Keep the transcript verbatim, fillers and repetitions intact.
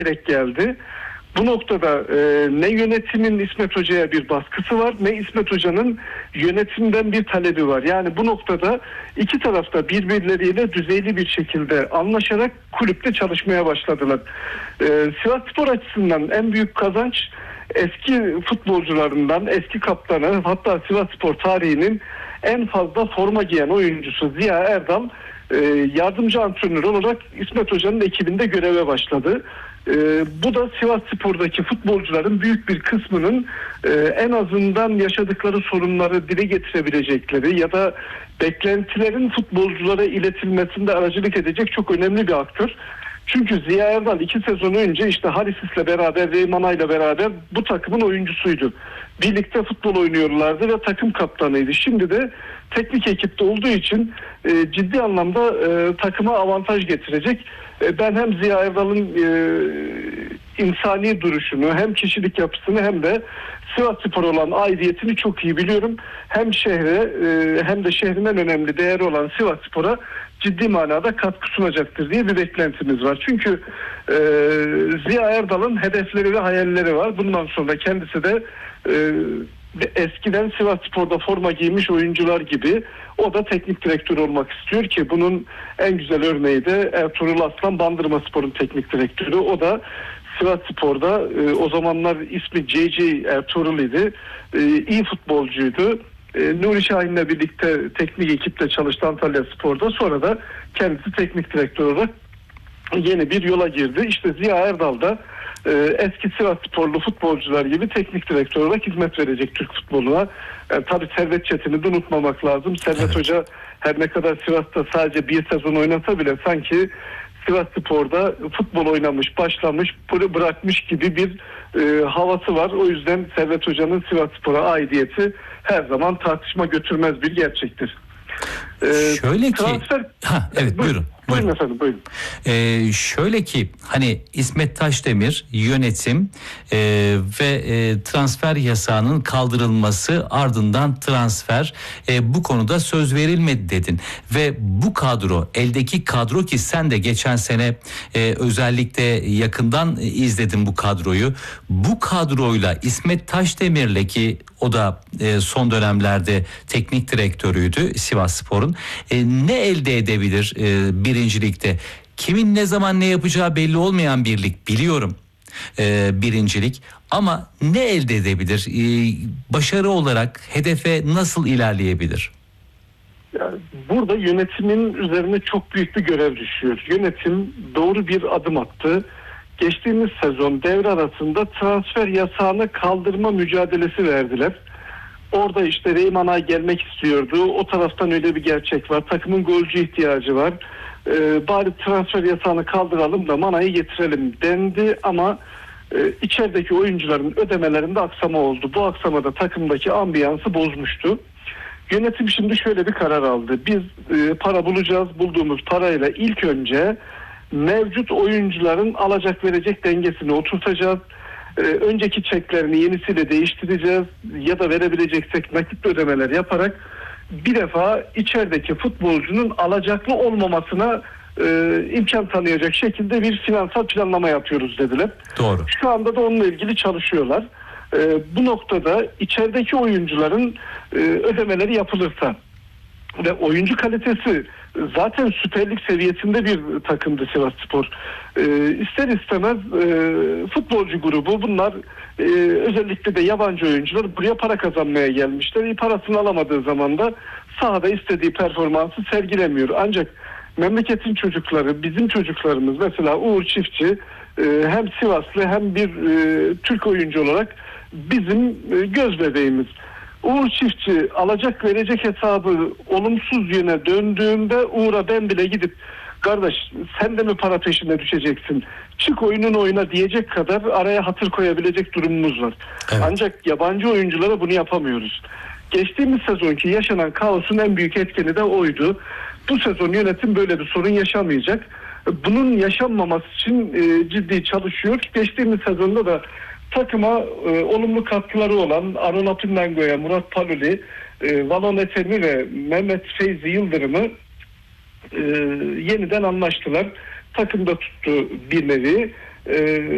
gerek geldi. Bu noktada e, ne yönetimin İsmet Hoca'ya bir baskısı var, ne İsmet Hoca'nın yönetimden bir talebi var. Yani bu noktada iki tarafta birbirleriyle düzeyli bir şekilde anlaşarak kulüpte çalışmaya başladılar. E, Sivasspor açısından en büyük kazanç eski futbolcularından, eski kaptanı, hatta Sivasspor tarihinin en fazla forma giyen oyuncusu Ziya Erdal e, yardımcı antrenör olarak İsmet Hoca'nın ekibinde göreve başladı. Ee, bu da Sivasspor'daki futbolcuların büyük bir kısmının e, en azından yaşadıkları sorunları dile getirebilecekleri ya da beklentilerin futbolculara iletilmesinde aracılık edecek çok önemli bir aktör. Çünkü Ziya Erdal iki sezon önce işte Harisis'le beraber, Reymana'yla beraber bu takımın oyuncusuydu. Birlikte futbol oynuyorlardı ve takım kaptanıydı. Şimdi de teknik ekipte olduğu için e, ciddi anlamda e, takıma avantaj getirecek. E, ben hem Ziya Erdal'ın e, insani duruşunu, hem kişilik yapısını hem de Sivasspor olan aidiyetini çok iyi biliyorum. Hem şehre e, hem de şehrin en önemli değeri olan Sivasspor'a ciddi manada katkı sunacaktır diye bir beklentimiz var. Çünkü e, Ziya Erdal'ın hedefleri ve hayalleri var. Bundan sonra kendisi de e, eskiden Sivasspor'da forma giymiş oyuncular gibi o da teknik direktör olmak istiyor ki bunun en güzel örneği de Ertuğrul Aslan, Bandırmaspor'un teknik direktörü. O da Sivasspor'da e, o zamanlar ismi C C Ertuğrul idi. E, iyi futbolcuydu. E, Nuri Şahin'le birlikte teknik ekiple çalıştı Antalyaspor'da. Sonra da kendisi teknik direktör olarak yeni bir yola girdi. İşte Ziya Erdal da e, eski Sivassporlu futbolcular gibi teknik direktör olarak hizmet verecek Türk futboluna. E, tabii Servet Çetin'i de unutmamak lazım. Servet evet. Hoca her ne kadar Sivas'ta sadece bir sezon oynasa bile sanki Sivasspor'da futbol oynamış, başlamış, bırakmış gibi bir e, havası var. O yüzden Servet Hoca'nın Sivasspor'a aidiyeti her zaman tartışma götürmez bir gerçektir. Ee, şöyle ki transfer... ha, evet buyurun. Buyurun, buyurun efendim buyurun. Ee, şöyle ki hani İsmet Taşdemir yönetim e, ve e, transfer yasağının kaldırılması ardından transfer e, bu konuda söz verilmedi dedin ve bu kadro eldeki kadro ki sen de geçen sene e, özellikle yakından e, izledin bu kadroyu. Bu kadroyla İsmet Taşdemir'le ki o da e, son dönemlerde teknik direktörüydü Sivasspor'un. E, ne elde edebilir e, birincilikte? Kimin ne zaman ne yapacağı belli olmayan bir lig biliyorum. E, birincilik ama ne elde edebilir? E, başarı olarak hedefe nasıl ilerleyebilir? Yani burada yönetimin üzerine çok büyük bir görev düşüyor. Yönetim doğru bir adım attı. Geçtiğimiz sezon devre arasında transfer yasağını kaldırma mücadelesi verdiler. Orada işte Reymana gelmek istiyordu. O taraftan öyle bir gerçek var. Takımın golcü ihtiyacı var. Ee, bari transfer yasağını kaldıralım da Mana'yı getirelim dendi ama e, içerideki oyuncuların ödemelerinde aksama oldu. Bu aksamada takımdaki ambiyansı bozmuştu. Yönetim şimdi şöyle bir karar aldı. Biz e, para bulacağız. Bulduğumuz parayla ilk önce mevcut oyuncuların alacak verecek dengesini oturtacağız. Ee, önceki çeklerini yenisiyle değiştireceğiz ya da verebileceksek nakit ödemeler yaparak bir defa içerideki futbolcunun alacaklı olmamasına e, imkan tanıyacak şekilde bir finansal planlama yapıyoruz dediler. Doğru. Şu anda da onunla ilgili çalışıyorlar. E, bu noktada içerideki oyuncuların e, ödemeleri yapılırsa ve oyuncu kalitesi zaten Süper Lig seviyesinde bir takımdı Sivasspor. Ee, ister istemez e, futbolcu grubu bunlar e, özellikle de yabancı oyuncular buraya para kazanmaya gelmişler. E, parasını alamadığı zaman da sahada istediği performansı sergilemiyor. Ancak memleketin çocukları, bizim çocuklarımız mesela Uğur Çiftçi e, hem Sivaslı hem bir e, Türk oyuncu olarak bizim e, göz bebeğimiz. Uğur Çiftçi alacak verecek hesabı olumsuz yöne döndüğünde Uğur'a ben bile gidip kardeş sen de mi para peşine düşeceksin? Çık oyunun oyna diyecek kadar araya hatır koyabilecek durumumuz var. Evet. Ancak yabancı oyunculara bunu yapamıyoruz. Geçtiğimiz sezonki yaşanan kaosun en büyük etkeni de oydu. Bu sezon yönetim böyle bir sorun yaşamayacak. Bunun yaşanmaması için e, ciddi çalışıyor. Geçtiğimiz sezonda da takıma e, olumlu katkıları olan Arun Apindango'ya, Murat Paluli, e, Valon Etemi ve Mehmet Feyzi Yıldırım'ı e, yeniden anlaştılar. Takımda tuttu bir nevi. E,